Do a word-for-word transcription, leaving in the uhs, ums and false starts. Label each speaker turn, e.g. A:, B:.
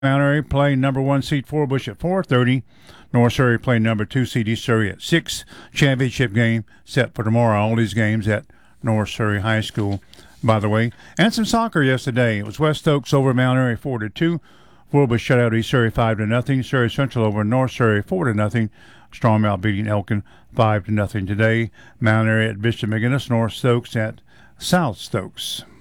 A: Mount Airy playing number one seed Forbush at four thirty. North Surrey playing number two seed East Surrey at six. Championship game set for tomorrow. All these games at North Surrey High School, by the way. And some soccer yesterday. It was West Oaks over Mount Airy four to two. Forbush shut out East Surrey five to nothing. Surrey Central over North Surrey four to nothing. Strongmount beating Elkin five to nothing today. Mount Airy at Bishop McGinnis. North Stokes at South Stokes.